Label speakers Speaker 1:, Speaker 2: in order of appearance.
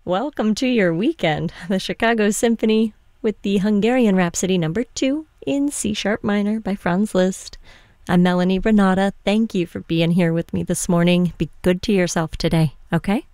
Speaker 1: Welcome to your weekend. The Chicago Symphony with the Hungarian Rhapsody No. 2 in C-sharp minor by Franz Liszt. I'm Melanie Renata. Thank you for being here with me this morning. Be good to yourself today, okay?